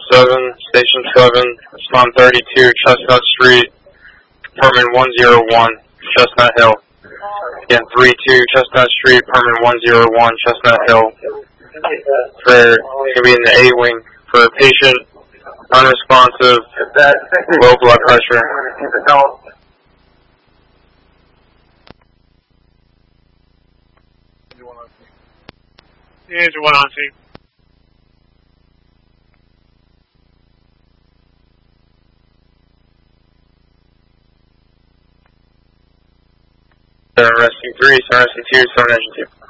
Station 7, respond 32, Chestnut Street, Permit 101, Chestnut Hill. Again, 32, Chestnut Street, Permit 101, Chestnut Hill. It's going to be in the A wing for a patient, unresponsive, low blood pressure. Engine 1 on scene. Rescue 3, Rescue 2, Engine 2.